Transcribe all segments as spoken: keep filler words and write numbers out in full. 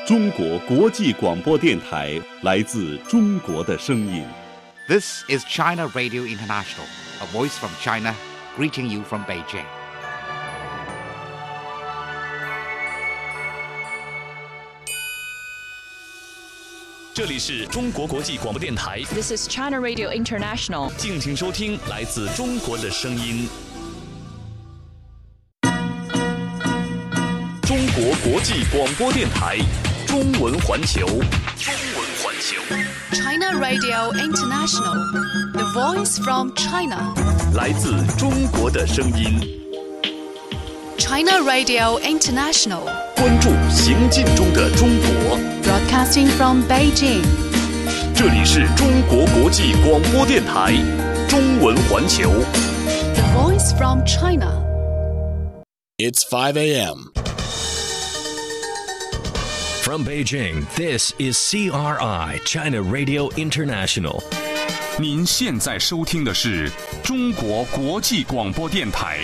中国国际广播电台，来自中国的声音。 This is China Radio International, a voice from China, greeting you from Beijing. 这里是中国国际广播电台 This is China Radio International. 敬请收听来自中国的声音。中国国际广播电台中文环球，中文环球。 China Radio International, the voice from China. 来自中国的声音。 China Radio International. 关注行进中的中国。 Broadcasting from Beijing. 这里是中国国际广播电台中文环球。 The voice from China. It's five a.m. From Beijing, this is C R I, China Radio International. 您现在收听的是中国国际广播电台。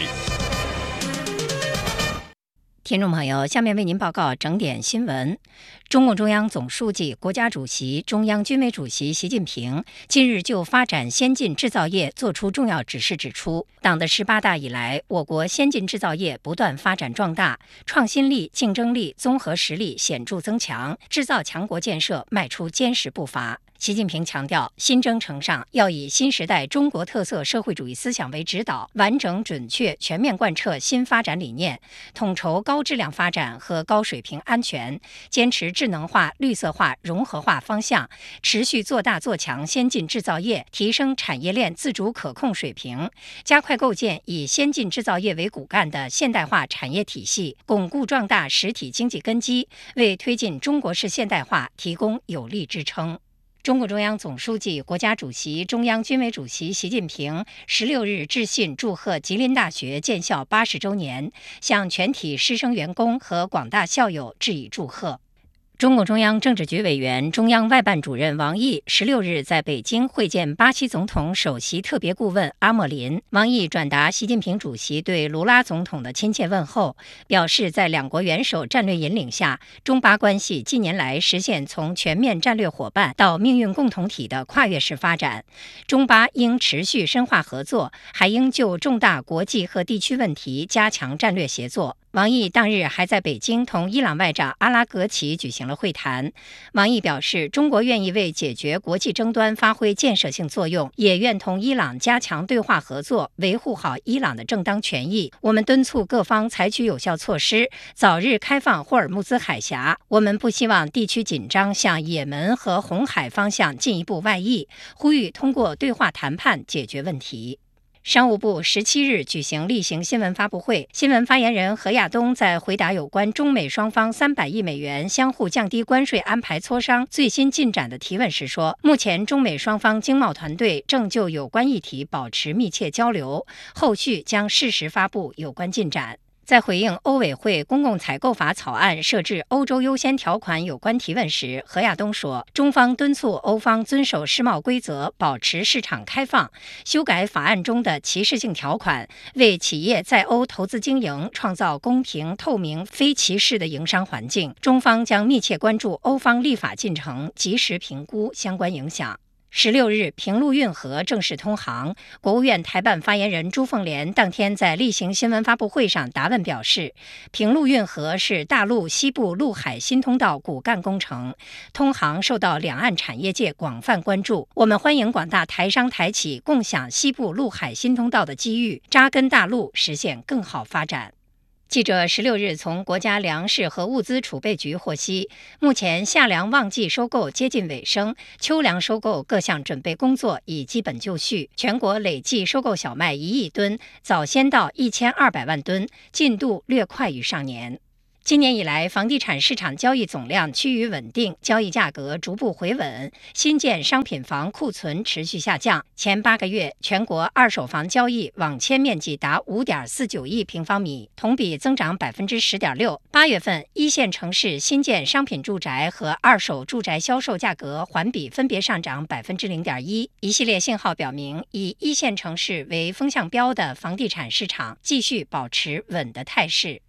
听众朋友，下面为您报告整点新闻。中共中央总书记、国家主席、中央军委主席习近平近日就发展先进制造业作出重要指示，指出，党的十八大以来，我国先进制造业不断发展壮大，创新力、竞争力、综合实力显著增强，制造强国建设迈出坚实步伐。习近平强调，新征程上要以新时代中国特色社会主义思想为指导，完整、准确、全面贯彻新发展理念，统筹高质量发展和高水平安全，坚持智能化、绿色化、融合化方向，持续做大做强先进制造业，提升产业链自主可控水平，加快构建以先进制造业为骨干的现代化产业体系，巩固壮大实体经济根基，为推进中国式现代化提供有力支撑。中共中央总书记、国家主席、中央军委主席习近平十六日致信祝贺吉林大学建校八十周年，向全体师生员工和广大校友致以祝贺。中共中央政治局委员、中央外办主任王毅十六日在北京会见巴西总统首席特别顾问阿莫林。王毅转达习近平主席对卢拉总统的亲切问候，表示在两国元首战略引领下，中巴关系近年来实现从全面战略伙伴到命运共同体的跨越式发展。中巴应持续深化合作，还应就重大国际和地区问题加强战略协作。王毅当日还在北京同伊朗外长阿拉格齐举行了会谈。王毅表示，中国愿意为解决国际争端发挥建设性作用，也愿同伊朗加强对话合作，维护好伊朗的正当权益。我们敦促各方采取有效措施，早日开放霍尔木兹海峡。我们不希望地区紧张向也门和红海方向进一步外溢，呼吁通过对话谈判解决问题。商务部十七日举行例行新闻发布会，新闻发言人何亚东在回答有关中美双方三百亿美元相互降低关税安排磋商最新进展的提问时说，目前中美双方经贸团队正就有关议题保持密切交流，后续将适时发布有关进展。在回应欧委会公共采购法草案设置欧洲优先条款有关提问时，何亚东说，中方敦促欧方遵守世贸规则，保持市场开放，修改法案中的歧视性条款，为企业在欧投资经营创造公平、透明、非歧视的营商环境。中方将密切关注欧方立法进程，及时评估相关影响。十六日，平陆运河正式通航。国务院台办发言人朱凤莲当天在例行新闻发布会上答问表示，平陆运河是大陆西部陆海新通道骨干工程，通航受到两岸产业界广泛关注。我们欢迎广大台商台企共享西部陆海新通道的机遇，扎根大陆，实现更好发展。记者十六日从国家粮食和物资储备局获悉，目前夏粮旺季收购接近尾声，秋粮收购各项准备工作已基本就绪，全国累计收购小麦一亿吨，早先到一千二百万吨，进度略快于上年。今年以来，房地产市场交易总量趋于稳定，交易价格逐步回稳，新建商品房库存持续下降。前八个月，全国二手房交易网签面积达 五点四九亿平方米，同比增长 百分之十点六。八月份，一线城市新建商品住宅和二手住宅销售价格环比分别上涨 百分之零点一。一系列信号表明，以一线城市为风向标的房地产市场继续保持稳的态势。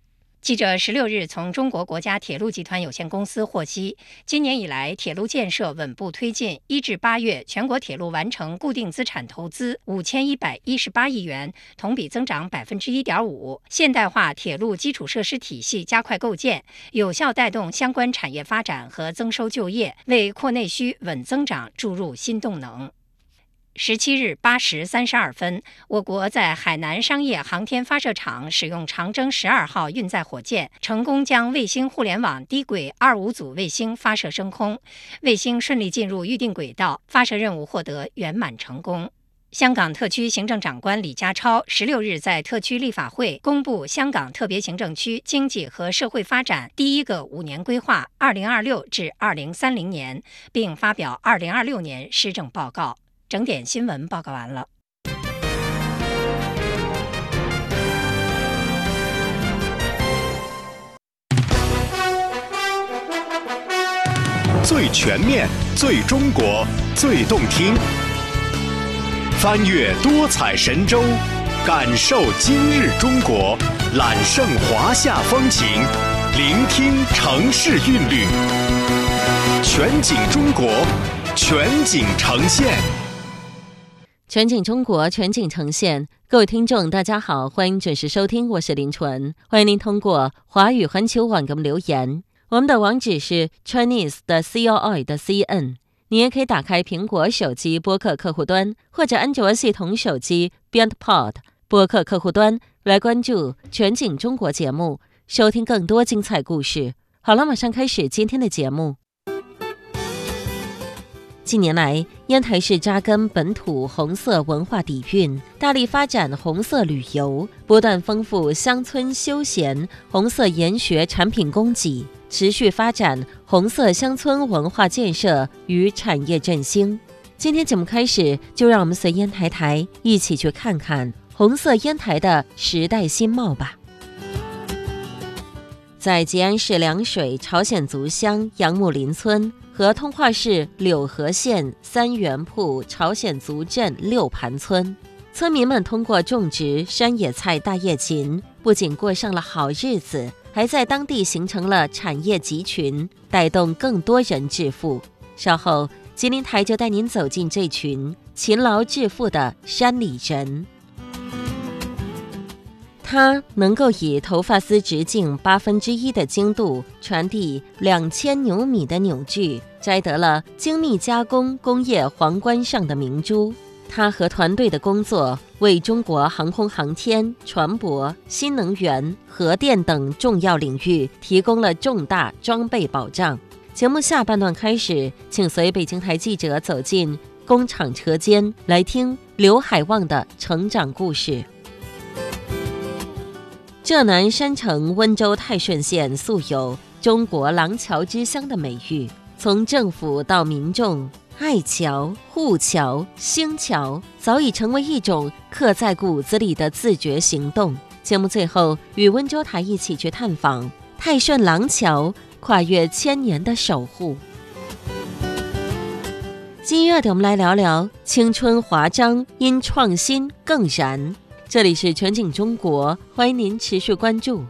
记者十六日从中国国家铁路集团有限公司获悉，今年以来铁路建设稳步推进，一至八月全国铁路完成固定资产投资五千一百一十八亿元，同比增长百分之一点五。现代化铁路基础设施体系加快构建，有效带动相关产业发展和增收就业，为扩内需、稳增长注入新动能。十七日八时三十二分，我国在海南商业航天发射场使用长征十二号运载火箭，成功将卫星互联网低轨二五组卫星发射升空，卫星顺利进入预定轨道，发射任务获得圆满成功。香港特区行政长官李家超十六日在特区立法会公布香港特别行政区经济和社会发展第一个五年规划二零二六至二零三零年，并发表二零二六年施政报告。整点新闻报告完了。 最全面、最中国、最动听，翻越多彩神州，感受今日中国，揽胜华夏风情，聆听城市韵律，全景中国，全景呈现。 全景中国，全景呈现。各位听众大家好，欢迎准时收听，我是林纯。欢迎您通过华语环球网给我们留言，我们的网址是 Chinese 的 C O I 的 C N。 你也可以打开苹果手机播客客户端，或者安卓系统手机 BeyondPod 播客客户端来关注全景中国节目，收听更多精彩故事。好了，马上开始今天的节目。近年来，烟台市扎根本土红色文化底蕴，大力发展红色旅游，不断丰富乡村休闲红色研学产品供给，持续发展红色乡村文化建设与产业振兴。今天节目开始，就让我们随烟台台一起去看看红色烟台的时代新貌吧。在吉安市凉水朝鲜族乡杨木林村和通化市柳河县三元铺朝鲜族镇六盘村，村民们通过种植山野菜大叶芹，不仅过上了好日子，还在当地形成了产业集群，带动更多人致富。稍后吉林台就带您走进这群勤劳致富的山里人。它能够以头发丝直径八分之一的精度传递两千牛米的扭矩，摘得了精密加工工业皇冠上的明珠。他和团队的工作为中国航空航天、船舶、新能源、核电等重要领域提供了重大装备保障。节目下半段开始，请随北京台记者走进工厂车间，来听刘海旺的成长故事。浙南山城温州泰顺县素有中国廊桥之乡的美誉，从政府到民众，爱桥、护桥、兴桥早已成为一种刻在骨子里的自觉行动。节目最后与温州台一起去探访泰顺廊桥跨越千年的守护。今日的我们来聊聊青春华章因创新更燃。这里是全景中国，欢迎您持续关注。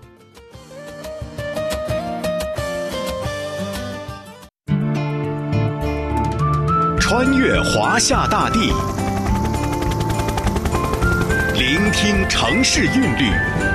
穿越华夏大地，聆听城市韵律，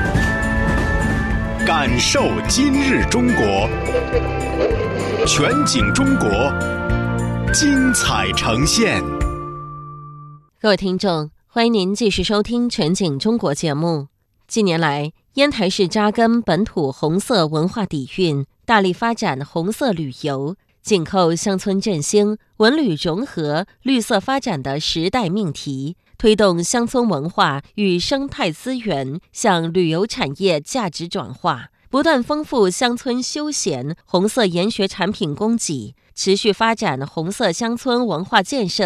感受今日中国，全景中国，精彩呈现。 各位听众，欢迎您继续收听全景中国节目。近年来，烟台市扎根本土红色文化底蕴，大力发展红色旅游，紧扣乡村振兴、文旅融合、绿色发展的时代命题，推动乡村文化与生态资源向旅游产业价值转化，不断丰富乡村休闲红色研学产品供给，持续发展红色乡村文化建设